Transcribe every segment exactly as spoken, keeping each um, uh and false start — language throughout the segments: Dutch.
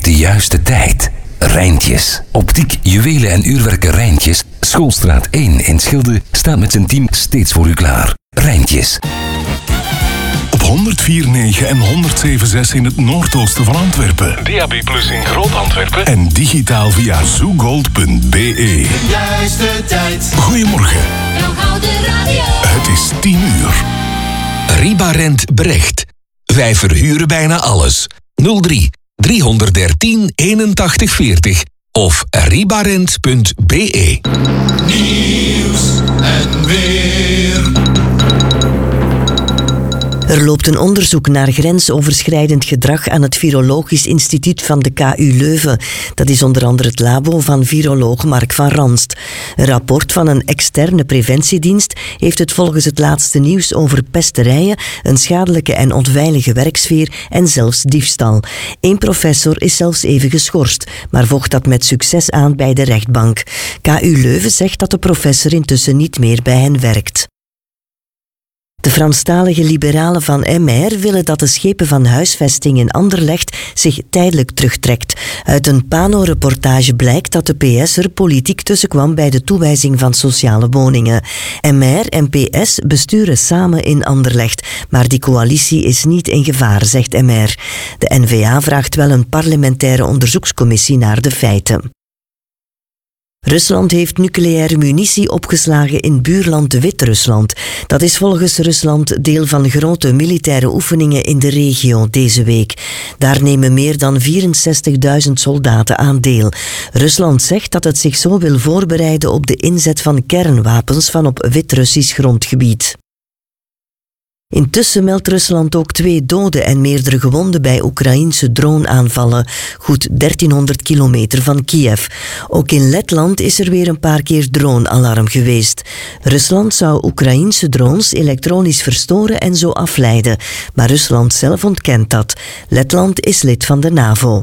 de juiste tijd. Rijntjes. Optiek, juwelen en uurwerken Rijntjes. Schoolstraat één in Schilde staat met zijn team steeds voor u klaar. Rijntjes. Op honderd vier komma negen en honderd zeven komma zes in het noordoosten van Antwerpen. D A B plus in Groot-Antwerpen. En digitaal via zoogold punt b e. De juiste tijd. Goedemorgen. Het is tien uur. Ribarent Brecht. Wij verhuren bijna alles. nul drie driehonderddertien eenentachtig veertig of ribarent punt b e. Nieuws en weer. Er loopt een onderzoek naar grensoverschrijdend gedrag aan het Virologisch Instituut van de K U Leuven. Dat is onder andere het labo van viroloog Mark van Ranst. Een rapport van een externe preventiedienst heeft het volgens het laatste nieuws over pesterijen, een schadelijke en onveilige werksfeer en zelfs diefstal. Eén professor is zelfs even geschorst, maar vocht dat met succes aan bij de rechtbank. K U Leuven zegt dat de professor intussen niet meer bij hen werkt. De Franstalige liberalen van M R willen dat de schepen van huisvesting in Anderlecht zich tijdelijk terugtrekt. Uit een Pano-reportage blijkt dat de P S er politiek tussenkwam bij de toewijzing van sociale woningen. M R en P S besturen samen in Anderlecht, maar die coalitie is niet in gevaar, zegt M R. De N V A vraagt wel een parlementaire onderzoekscommissie naar de feiten. Rusland heeft nucleaire munitie opgeslagen in buurland Wit-Rusland. Dat is volgens Rusland deel van grote militaire oefeningen in de regio deze week. Daar nemen meer dan vierenzestigduizend soldaten aan deel. Rusland zegt dat het zich zo wil voorbereiden op de inzet van kernwapens van op Wit-Russisch grondgebied. Intussen meldt Rusland ook twee doden en meerdere gewonden bij Oekraïense droneaanvallen, goed dertienhonderd kilometer van Kiev. Ook in Letland is er weer een paar keer dronealarm geweest. Rusland zou Oekraïense drones elektronisch verstoren en zo afleiden, maar Rusland zelf ontkent dat. Letland is lid van de NAVO.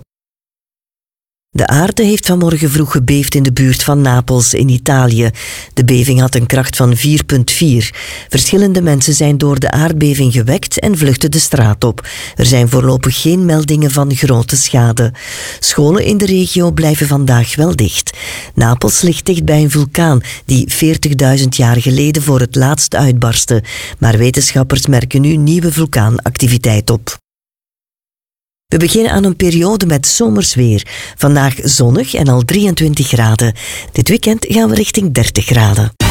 De aarde heeft vanmorgen vroeg gebeefd in de buurt van Napels in Italië. De beving had een kracht van vier komma vier. Verschillende mensen zijn door de aardbeving gewekt en vluchten de straat op. Er zijn voorlopig geen meldingen van grote schade. Scholen in de regio blijven vandaag wel dicht. Napels ligt dicht bij een vulkaan die veertigduizend jaar geleden voor het laatst uitbarstte. Maar wetenschappers merken nu nieuwe vulkaanactiviteit op. We beginnen aan een periode met zomers weer. Vandaag zonnig en al drieëntwintig graden. Dit weekend gaan we richting dertig graden.